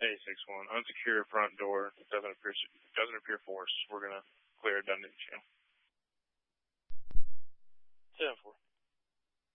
A61. Unsecure front door. Doesn't appear forced. We're gonna clear it. Doesn't issue.